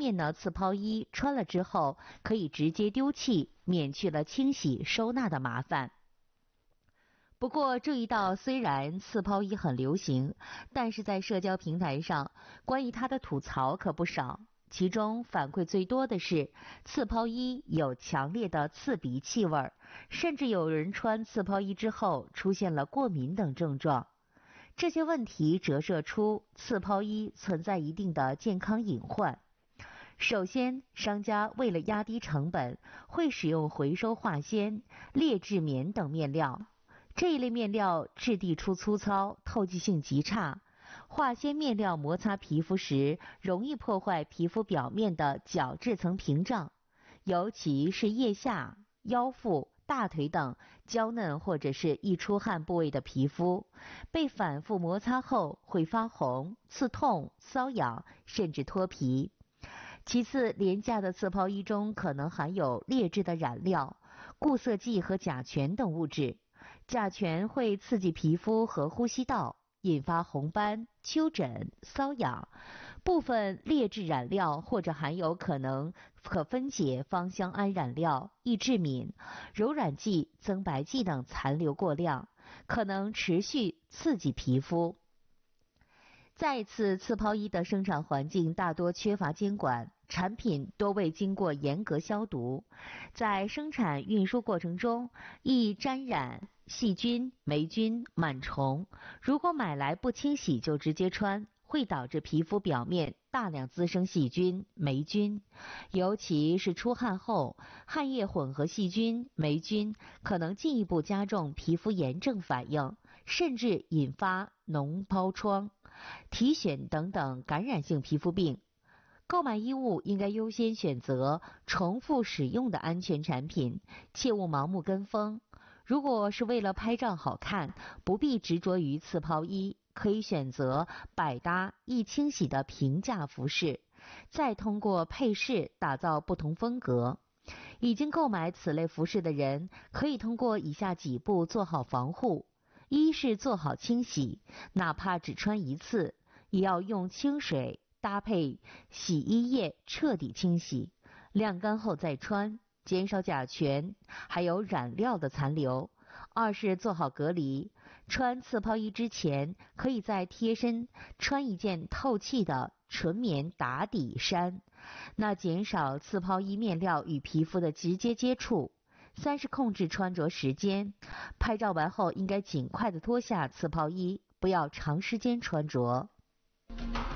面呢，刺抛衣穿了之后可以直接丢弃，免去了清洗收纳的麻烦。不过这一道虽然刺抛衣很流行，但是在社交平台上关于它的吐槽可不少，其中反馈最多的是刺抛衣有强烈的刺鼻气味，甚至有人穿刺抛衣之后出现了过敏等症状。这些问题折射出刺抛衣存在一定的健康隐患。首先，商家为了压低成本，会使用回收化纤、劣质棉等面料。这一类面料质地粗糙，透气性极差。化纤面料摩擦皮肤时，容易破坏皮肤表面的角质层屏障，尤其是腋下、腰腹、大腿等娇嫩或者是易出汗部位的皮肤，被反复摩擦后会发红、刺痛、瘙痒，甚至脱皮。其次，廉价的刺抛衣中可能含有劣质的染料、固色剂和甲醛等物质。甲醛会刺激皮肤和呼吸道，引发红斑、丘疹、瘙痒。部分劣质染料或者含有可分解芳香胺染料、易致敏、柔软剂、增白剂等残留过量，可能持续刺激皮肤。再次，刺抛衣的生产环境大多缺乏监管，产品多未经过严格消毒，在生产运输过程中易沾染细菌、霉菌、螨虫。如果买来不清洗就直接穿，会导致皮肤表面大量滋生细菌、霉菌，尤其是出汗后，汗液混合细菌、霉菌可能进一步加重皮肤炎症反应，甚至引发脓疱疮、体癣等等感染性皮肤病。购买衣物应该优先选择重复使用的安全产品，切勿盲目跟风。如果是为了拍照好看，不必执着于刺抛衣，可以选择百搭易清洗的平价服饰，再通过配饰打造不同风格。已经购买此类服饰的人，可以通过以下几步做好防护。一是做好清洗，哪怕只穿一次，也要用清水搭配洗衣液彻底清洗，晾干后再穿，减少甲醛还有染料的残留。二是做好隔离，穿刺抛衣之前，可以在贴身穿一件透气的纯棉打底衫，那减少刺抛衣面料与皮肤的直接接触。三是控制穿着时间，拍照完后应该尽快的脱下刺抛衣，不要长时间穿着。